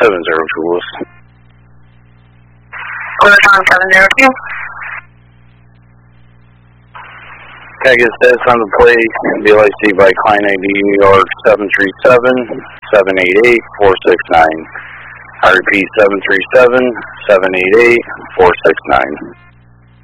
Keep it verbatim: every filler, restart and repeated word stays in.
seven zero two, Lewis. Overtime seven zero two. Pegasus says on the plate, B L I C by client I D New York seven three seven, seven eight eight, four six nine. I repeat, seven three seven, seven eight eight, four six nine.